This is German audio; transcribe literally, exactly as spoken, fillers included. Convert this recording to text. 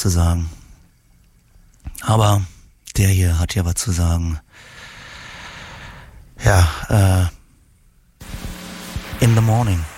zu sagen. Aber der hier hat ja was zu sagen. Ja, äh, in the morning.